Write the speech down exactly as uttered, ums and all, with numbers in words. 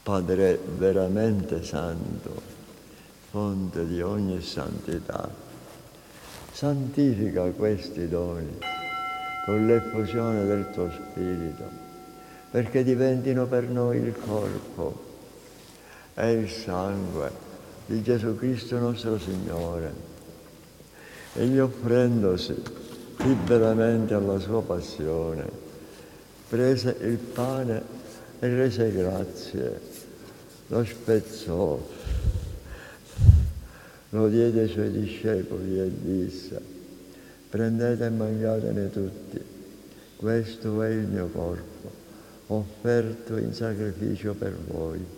Padre veramente santo, fonte di ogni santità, santifica questi doni con l'effusione del tuo Spirito, perché diventino per noi il corpo e il sangue di Gesù Cristo nostro Signore. Egli offrendosi liberamente alla sua passione, prese il pane e rese grazie, lo spezzò, lo diede ai suoi discepoli e disse: prendete e mangiatene tutti, questo è il mio corpo, offerto in sacrificio per voi.